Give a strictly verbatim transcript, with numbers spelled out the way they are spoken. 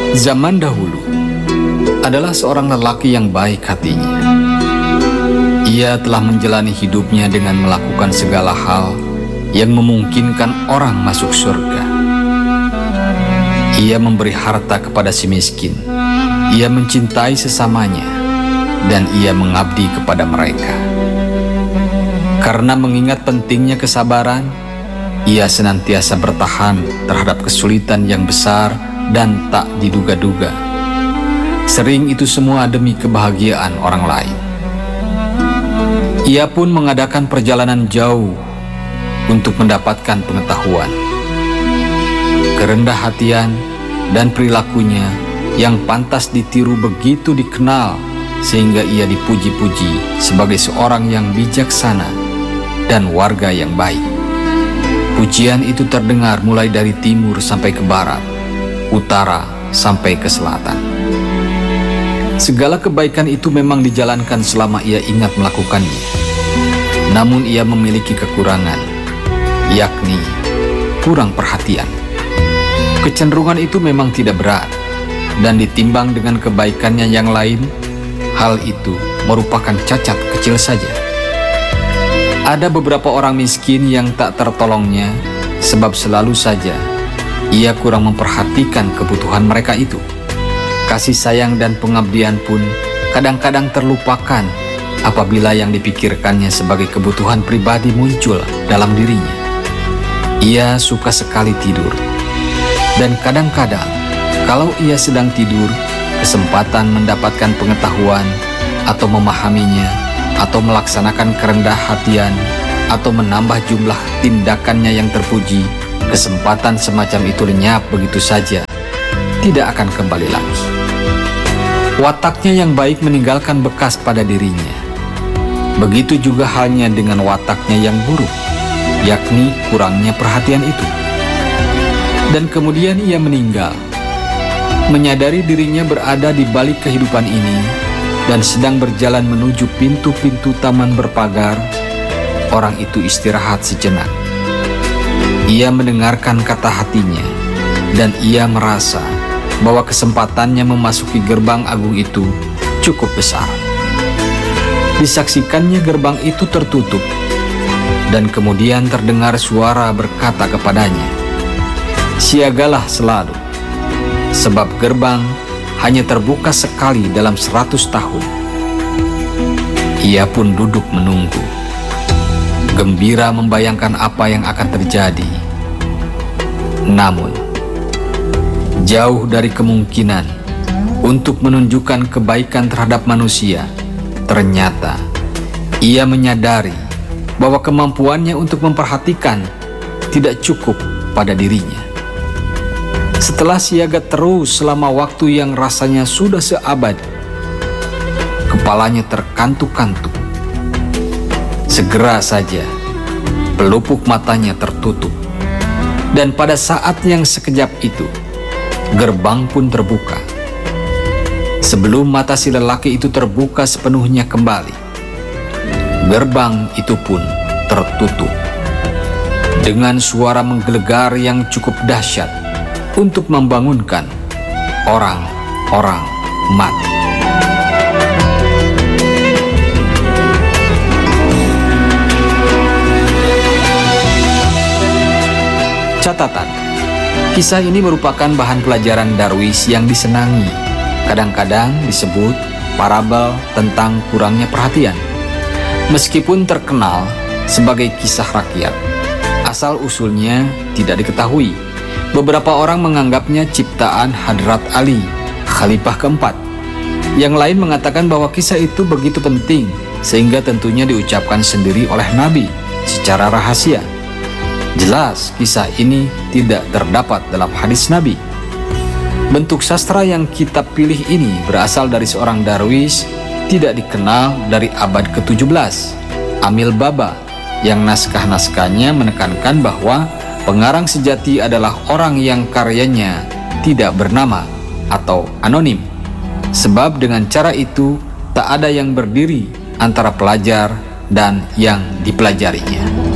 Zaman dahulu adalah seorang lelaki yang baik hatinya. Ia telah menjalani hidupnya dengan melakukan segala hal yang memungkinkan orang masuk surga. Ia memberi harta kepada si miskin. Ia mencintai sesamanya, dan ia mengabdi kepada mereka. Karena mengingat pentingnya kesabaran, ia senantiasa bertahan terhadap kesulitan yang besar dan tak diduga-duga. Sering itu semua demi kebahagiaan orang lain. Ia pun mengadakan perjalanan jauh untuk mendapatkan pengetahuan. Kerendah hatian dan perilakunya yang pantas ditiru begitu dikenal, sehingga ia dipuji-puji sebagai seorang yang bijaksana dan warga yang baik. Pujian itu terdengar mulai dari timur sampai ke barat, utara sampai ke selatan. Segala kebaikan itu memang dijalankan selama ia ingat melakukannya. Namun ia memiliki kekurangan, yakni kurang perhatian. Kecenderungan itu memang tidak berat, dan ditimbang dengan kebaikannya yang lain, hal itu merupakan cacat kecil saja. Ada beberapa orang miskin yang tak tertolongnya, sebab selalu saja ia kurang memperhatikan kebutuhan mereka itu. Kasih sayang dan pengabdian pun kadang-kadang terlupakan apabila yang dipikirkannya sebagai kebutuhan pribadi muncul dalam dirinya. Ia suka sekali tidur, dan kadang-kadang kalau ia sedang tidur, kesempatan mendapatkan pengetahuan atau memahaminya, atau melaksanakan kerendah hatian, atau menambah jumlah tindakannya yang terpuji, kesempatan semacam itu lenyap begitu saja, tidak akan kembali lagi. Wataknya yang baik meninggalkan bekas pada dirinya. Begitu juga halnya dengan wataknya yang buruk, yakni kurangnya perhatian itu. Dan kemudian ia meninggal, menyadari dirinya berada di balik kehidupan ini dan sedang berjalan menuju pintu-pintu taman berpagar. Orang itu istirahat sejenak. Ia mendengarkan kata hatinya, dan ia merasa bahwa kesempatannya memasuki gerbang agung itu cukup besar. Disaksikannya gerbang itu tertutup, dan kemudian terdengar suara berkata kepadanya, "Siagalah selalu, sebab gerbang hanya terbuka sekali dalam seratus tahun." Ia pun duduk menunggu, gembira membayangkan apa yang akan terjadi. Namun, jauh dari kemungkinan untuk menunjukkan kebaikan terhadap manusia, ternyata ia menyadari bahwa kemampuannya untuk memperhatikan tidak cukup pada dirinya. Setelah siaga terus selama waktu yang rasanya sudah seabad, kepalanya terkantuk-kantuk. Segera saja pelupuk matanya tertutup, dan pada saat yang sekejap itu gerbang pun terbuka. Sebelum mata si lelaki itu terbuka sepenuhnya kembali, gerbang itu pun tertutup. Dengan suara menggelegar yang cukup dahsyat untuk membangunkan orang-orang mati. Catatan: kisah ini merupakan bahan pelajaran Darwis yang disenangi. Kadang-kadang disebut parabel tentang kurangnya perhatian. Meskipun terkenal sebagai kisah rakyat, asal-usulnya tidak diketahui. Beberapa orang menganggapnya ciptaan Hadrat Ali, Khalifah keempat. Yang lain mengatakan bahwa kisah itu begitu penting sehingga tentunya diucapkan sendiri oleh Nabi secara rahasia. Jelas kisah ini tidak terdapat dalam hadis Nabi. Bentuk sastra yang kita pilih ini berasal dari seorang Darwis tidak dikenal dari abad ke tujuh belas, Amil Baba, yang naskah-naskahnya menekankan bahwa pengarang sejati adalah orang yang karyanya tidak bernama atau anonim. Sebab dengan cara itu tak ada yang berdiri antara pelajar dan yang dipelajarinya.